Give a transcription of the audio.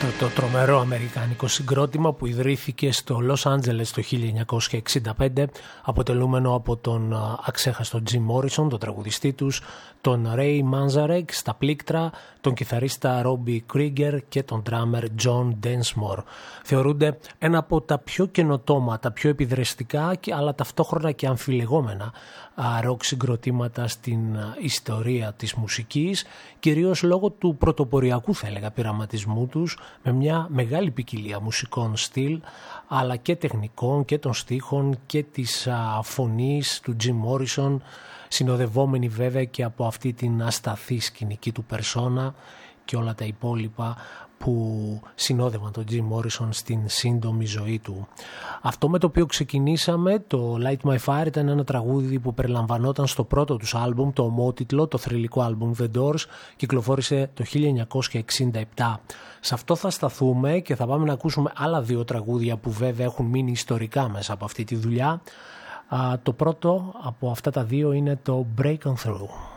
Το τρομερό αμερικάνικο συγκρότημα που ιδρύθηκε στο Λος Άντζελες το 1965, αποτελούμενο από τον αξέχαστο Jim Morrison, τον τραγουδιστή τους, τον Ray Manzarek στα πλήκτρα, τον κιθαρίστα Robbie Krieger και τον drummer John Densmore. Θεωρούνται ένα από τα πιο καινοτόμα, τα πιο επιδραστικά αλλά ταυτόχρονα και αμφιλεγόμενα ροκ συγκροτήματα στην ιστορία της μουσικής, κυρίως λόγω του πρωτοποριακού, θα έλεγα, πειραματισμού τους με μια μεγάλη ποικιλία μουσικών στυλ, αλλά και τεχνικών και των στίχων και της φωνής του Jim Morrison, συνοδευόμενη βέβαια και από αυτή την ασταθή σκηνική του περσόνα και όλα τα υπόλοιπα που συνόδευαν τον Jim Morrison στην σύντομη ζωή του. Αυτό με το οποίο ξεκινήσαμε, το Light My Fire, ήταν ένα τραγούδι που περιλαμβανόταν στο πρώτο τους άλμπουμ, το ομότιτλο, το θρυλικό άλμπουμ The Doors, κυκλοφόρησε το 1967. Σε αυτό θα σταθούμε και θα πάμε να ακούσουμε άλλα δύο τραγούδια που βέβαια έχουν μείνει ιστορικά μέσα από αυτή τη δουλειά. Το πρώτο από αυτά τα δύο είναι το Break On Through.